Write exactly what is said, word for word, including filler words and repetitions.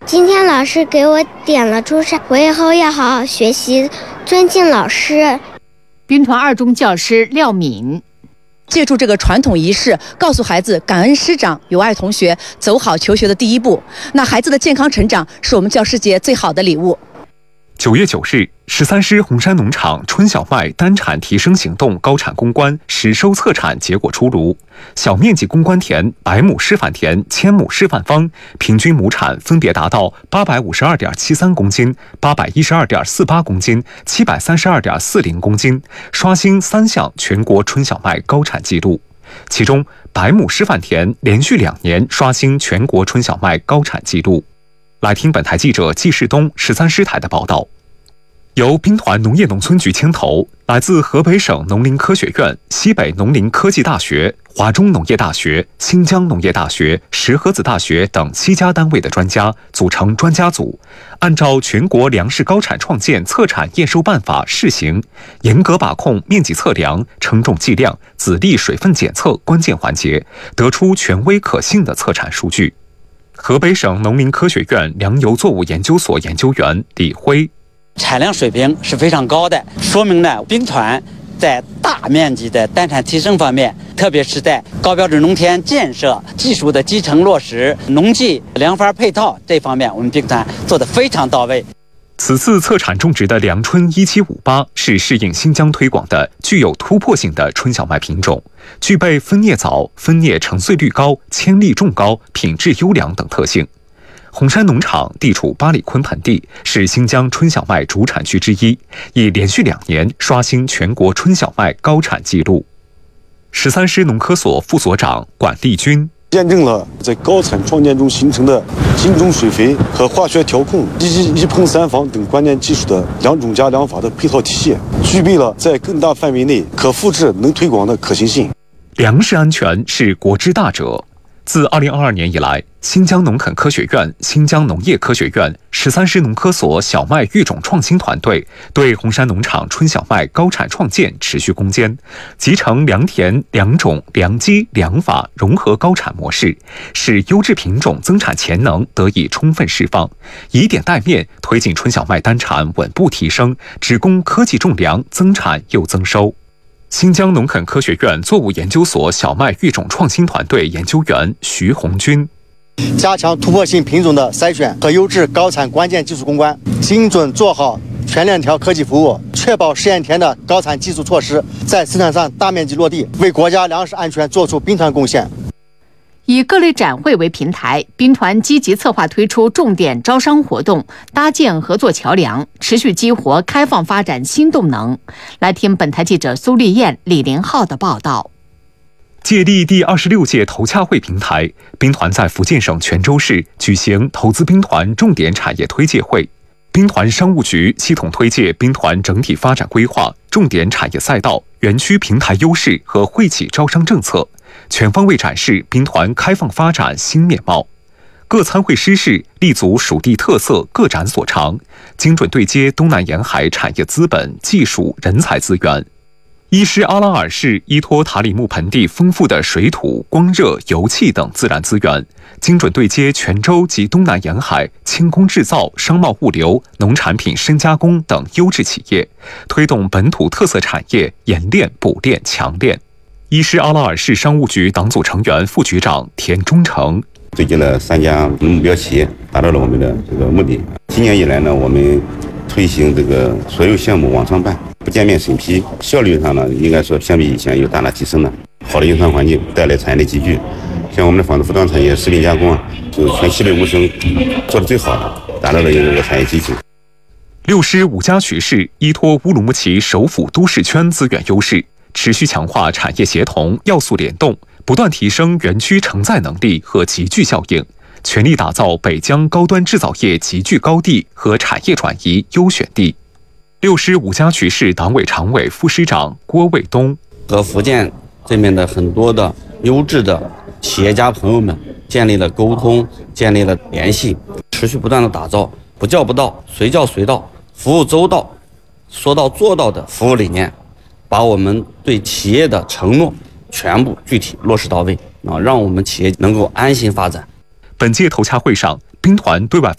今天老师给我点了朱砂，我以后要好好学习，尊敬老师。 兵团二中教师廖敏。 借助这个传统仪式，告诉孩子感恩师长，友爱同学，走好求学的第一步。那孩子的健康成长是我们教师节最好的礼物。 九月九日，十三师红山农场春小麦单产提升行动高产攻关实收测产结果出炉，小面积攻关田、百亩示范田、千亩示范方平均亩产分别达到八百五十二点七三公斤、八百一十二点四八公斤、七百三十二点四零公斤，刷新三项全国春小麦高产纪录。其中，百亩示范田连续两年刷新全国春小麦高产纪录。来听本台记者季世东十三师台的报道。由兵团农业农村局牵头，来自河北省农林科学院、西北农林科技大学、华中农业大学、新疆农业大学、石河子大学等七家单位的专家组成专家组，按照全国粮食高产创建测产验收办法试行，严格把控面积测量、称重计量、籽粒水分检测关键环节，得出权威可信的测产数据。河北省农林科学院粮油作物研究所研究员李辉。 产量水平是非常高的，说明呢兵团在大面积的单产提升方面，特别是在高标准农田建设、技术的基层落实、农技粮发配套这方面，我们兵团做得非常到位。 此次测产种植的粮春一七五八是适应新疆推广的具有突破性的春小麦品种，具备分蘖早、分蘖成穗率高、铅粒重高、品质优良等特性。红山农场地处八里坤盆地，是新疆春小麦主产区之一，已连续两年刷新全国春小麦高产纪录。十三师农科所副所长管立军。 验证了在高产创建中形成的精种水肥和化学调控以及一盆三防等关键技术的两种加两法的配套体系，具备了在更大范围内可复制、能推广的可行性。 粮食安全是国之大者。自二零二二年以来，新疆农垦科学院、新疆农业科学院、十三师农科所小麦育种创新团队对红山农场春小麦高产创建持续攻坚，集成良田、良种、良机、良法融合高产模式，使优质品种增产潜能得以充分释放，以点带面推进春小麦单产稳步提升，只供科技种粮，增产又增收。新疆农垦科学院作物研究所小麦育种创新团队研究员徐红军。 加强突破性品种的筛选和优质高产关键技术攻关，精准做好全链条科技服务，确保试验田的高产技术措施在生产上大面积落地，为国家粮食安全做出兵团贡献。 以各类展会为平台，兵团积极策划推出重点招商活动，搭建合作桥梁，持续激活开放发展新动能。来听本台记者苏丽燕、李林浩的报道。 借力第二十六届投洽会平台，兵团在福建省泉州市举行投资兵团重点产业推介会。兵团商务局系统推介兵团整体发展规划、重点产业赛道、园区平台优势和惠企招商政策，全方位展示兵团开放发展新面貌。各参会师事立足属地特色，各展所长，精准对接东南沿海产业资本、技术、人才资源。伊施阿拉尔市依托塔里木盆地丰富的水土、光热、油气等自然资源，精准对接泉州及东南沿海轻工制造、商贸物流、农产品深加工等优质企业，推动本土特色产业演练、补练、强练。伊施阿拉尔市商务局党组成员、副局长田忠诚。 对接了三家目标企业，达到了我们的这个目的。今年以来呢，我们推行这个所有项目网上办，不见面审批，效率上呢，应该说相比以前有大大提升了。好的营商环境带来产业的集聚，像我们的纺织服装产业、食品加工啊，就全西北五省做的最好的，达到了一个产业集聚。 六师五家渠市依托乌鲁木齐首府都市圈资源优势，持续强化产业协同、要素联动，不断提升园区承载能力和集聚效应，全力打造北疆高端制造业集聚高地和产业转移优选地。六师五家渠市党委常委、副师长郭卫东和福建这边的很多的优质的企业家朋友们建立了沟通，建立了联系，持续不断的打造不叫不到、随叫随到、服务周到、说到做到的服务理念，把我们对企业的承诺全部具体落实到位，啊，让我们企业能够安心发展。 本届投洽会上，兵团对外